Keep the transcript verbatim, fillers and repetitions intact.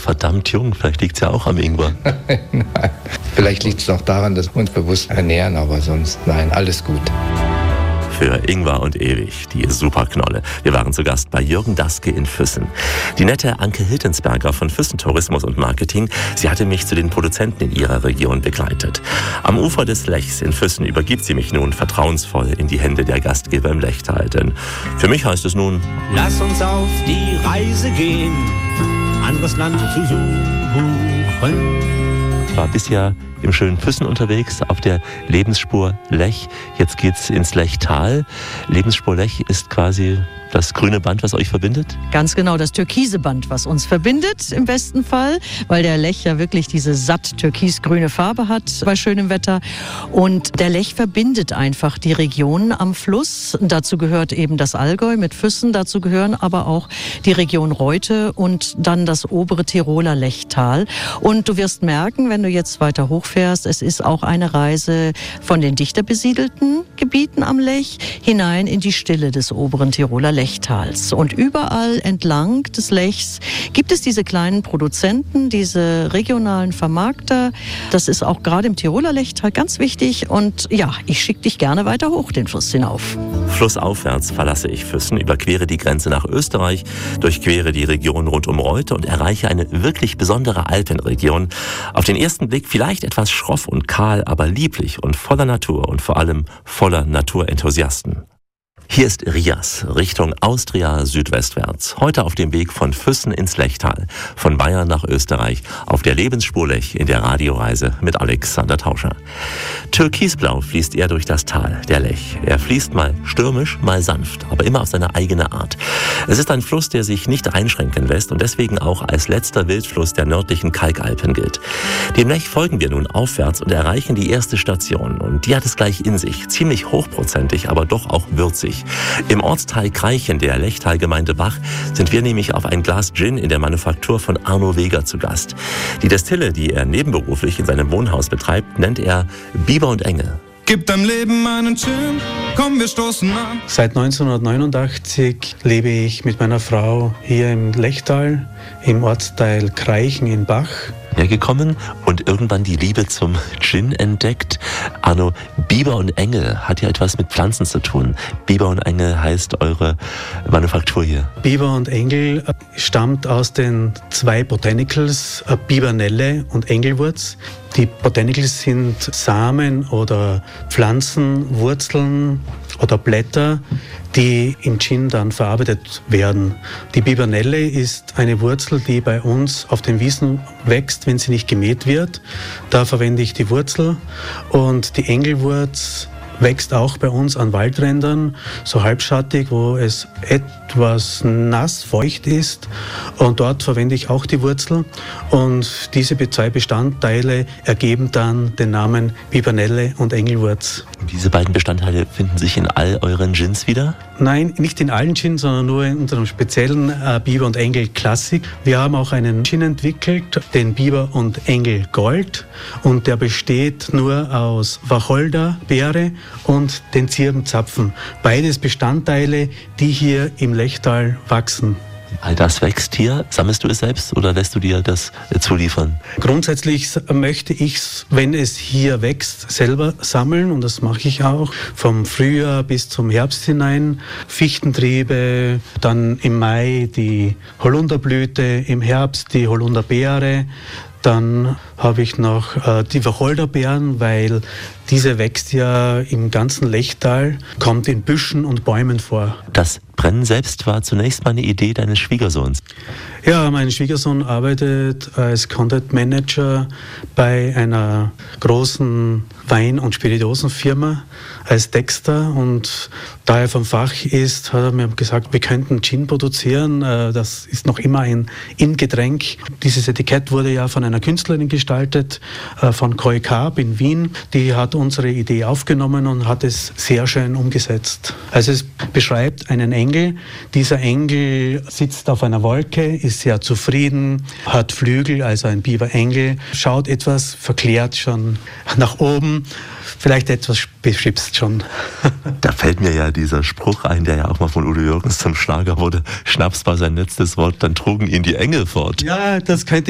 verdammt jung. Vielleicht liegt es ja auch am Ingwer. Nein, vielleicht liegt es auch daran, dass wir uns bewusst ernähren, aber sonst nein, alles gut. Für Ingwer und Ewig, die Superknolle. Wir waren zu Gast bei Jürgen Daske in Füssen. Die nette Anke Hiltensberger von Füssen Tourismus und Marketing, sie hatte mich zu den Produzenten in ihrer Region begleitet. Am Ufer des Lechs in Füssen übergibt sie mich nun vertrauensvoll in die Hände der Gastgeber im Lechtal. Denn für mich heißt es nun: Lass uns auf die Reise gehen, anderes Land zu suchen. War bisher im schönen Füssen unterwegs, auf der Lebensspur Lech. Jetzt geht's ins Lechtal. Lebensspur Lech ist quasi das grüne Band, was euch verbindet? Ganz genau, das türkise Band, was uns verbindet im besten Fall, weil der Lech ja wirklich diese satt türkisgrüne Farbe hat bei schönem Wetter. Und der Lech verbindet einfach die Regionen am Fluss. Dazu gehört eben das Allgäu mit Füssen, dazu gehören aber auch die Region Reute und dann das obere Tiroler Lechtal. Und du wirst merken, wenn du jetzt weiter hochfährst, es ist auch eine Reise von den dichter besiedelten Gebieten am Lech hinein in die Stille des oberen Tiroler Lechtals. Und überall entlang des Lechs gibt es diese kleinen Produzenten, diese regionalen Vermarkter. Das ist auch gerade im Tiroler Lechtal ganz wichtig. Und ja, ich schicke dich gerne weiter hoch den Fluss hinauf. Flussaufwärts verlasse ich Füssen, überquere die Grenze nach Österreich, durchquere die Region rund um Reute und erreiche eine wirklich besondere Alpenregion. Auf den ersten Blick vielleicht etwas schroff und kahl, aber lieblich und voller Natur und vor allem voller Naturenthusiasten. Hier ist Rias, Richtung Austria südwestwärts. Heute auf dem Weg von Füssen ins Lechtal, von Bayern nach Österreich, auf der Lebensspur Lech in der Radioreise mit Alexander Tauscher. Türkisblau fließt er durch das Tal, der Lech. Er fließt mal stürmisch, mal sanft, aber immer auf seine eigene Art. Es ist ein Fluss, der sich nicht einschränken lässt und deswegen auch als letzter Wildfluss der nördlichen Kalkalpen gilt. Dem Lech folgen wir nun aufwärts und erreichen die erste Station. Und die hat es gleich in sich, ziemlich hochprozentig, aber doch auch würzig. Im Ortsteil Kreichen der Lechtalgemeinde Bach sind wir nämlich auf ein Glas Gin in der Manufaktur von Arno Weger zu Gast. Die Destille, die er nebenberuflich in seinem Wohnhaus betreibt, nennt er Biber und Engel. Gib deinem Leben einen Gin, komm, wir stoßen an. Seit neunzehnhundertneunundachtzig lebe ich mit meiner Frau hier im Lechtal, im Ortsteil Kreichen in Bach. Hergekommen und irgendwann die Liebe zum Gin entdeckt. Arno, Biber und Engel hat ja etwas mit Pflanzen zu tun. Biber und Engel heißt eure Manufaktur hier. Biber und Engel stammt aus den zwei Botanicals, Bibernelle und Engelwurz. Die Botanicals sind Samen oder Pflanzen, Wurzeln oder Blätter, die im Gin dann verarbeitet werden. Die Bibernelle ist eine Wurzel, die bei uns auf den Wiesen wächst, wenn sie nicht gemäht wird. Da verwende ich die Wurzel. Und die Engelwurz wächst auch bei uns an Waldrändern, so halbschattig, wo es etwas nass, feucht ist. Und dort verwende ich auch die Wurzel. Und diese zwei Bestandteile ergeben dann den Namen Bibernelle und Engelwurz. Und diese beiden Bestandteile finden sich in all euren Gins wieder? Nein, nicht in allen Gins, sondern nur in unserem speziellen äh, Biber und Engel Klassik. Wir haben auch einen Gin entwickelt, den Biber und Engel Gold. Und der besteht nur aus Wacholderbeere und den Zirbenzapfen. Beides Bestandteile, die hier im Lechtal wachsen. All das wächst hier. Sammelst du es selbst oder lässt du dir das zuliefern? Grundsätzlich möchte ich es, wenn es hier wächst, selber sammeln und das mache ich auch. Vom Frühjahr bis zum Herbst hinein. Fichtentriebe, dann im Mai die Holunderblüte, im Herbst die Holunderbeere. Dann habe ich noch äh, die Wacholderbeeren, weil diese wächst ja im ganzen Lechtal, kommt in Büschen und Bäumen vor. Das Brennen selbst war zunächst mal eine Idee deines Schwiegersohns. Ja, mein Schwiegersohn arbeitet als Content Manager bei einer großen Wein- und Spirituosenfirma als Texter und da er vom Fach ist, hat er mir gesagt, wir könnten Gin produzieren. Das ist noch immer ein In-Getränk. Dieses Etikett wurde ja von einer Künstlerin gestaltet, von Koi Karp in Wien. Die hat unsere Idee aufgenommen und hat es sehr schön umgesetzt. Also es beschreibt einen Engel. Dieser Engel sitzt auf einer Wolke, ist sehr zufrieden, hat Flügel, also ein Biberengel, schaut etwas verklärt schon nach oben, vielleicht etwas beschwipst schon. Da fällt mir ja dieser Spruch ein, der ja auch mal von Udo Jürgens zum Schlager wurde. Schnaps war sein letztes Wort, dann trugen ihn die Engel fort. Ja, das könnte